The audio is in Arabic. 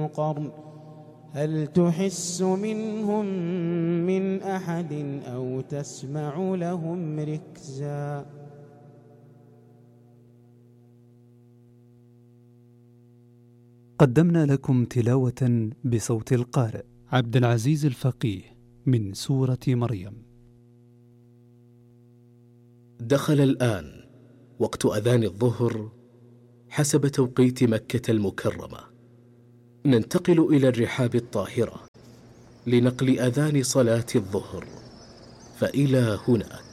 قرن هل تحس منهم من أحد أو تسمع لهم ركزا. قدمنا لكم تلاوة بصوت القارئ عبد العزيز الفقيه من سورة مريم. دخل الآن وقت أذان الظهر حسب توقيت مكة المكرمة. ننتقل إلى الرحاب الطاهرة لنقل أذان صلاة الظهر، فإلى هناك.